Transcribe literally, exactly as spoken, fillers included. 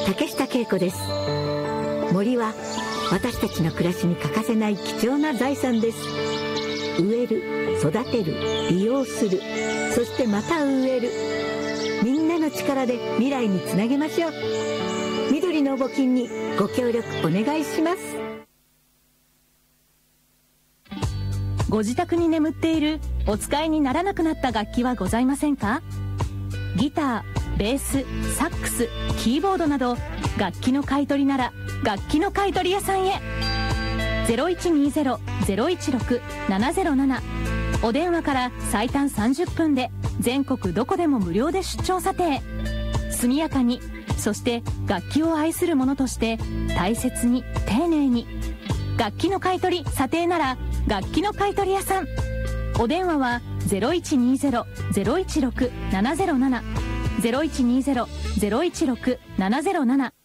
竹下恵子です。森は私たちの暮らしに欠かせない貴重な財産です。植える、育てる、利用する、そしてまた植える。みんなの力で未来につなげましょう。緑の募金にご協力お願いします。 ご自宅に眠っているお使いにならなくなった楽器はございませんか？ギター、ベース、サックス、キーボードなど楽器の買い取りなら楽器の買い取り屋さんへ。 ゼロいちにゼロ ゼロいちろく ななゼロなな お電話から最短さんじゅっぷんで全国どこでも無料で出張査定。速やかに、そして楽器を愛する者として大切に丁寧に。楽器の買い取り査定なら楽器の買い取り屋さん。お電話は ゼロいちにゼロ ゼロいちろく ななゼロなな ゼロいちにゼロ ゼロいちろく ななゼロなな